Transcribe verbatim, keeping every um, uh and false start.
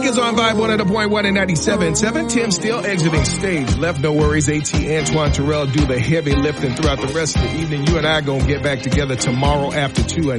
is on Vibe one hundred point one and ninety-seven point seven. Tim still exiting stage left. No worries. AT Antoine Terrell do the heavy lifting throughout the rest of the evening. You and I are going to get back together tomorrow after two.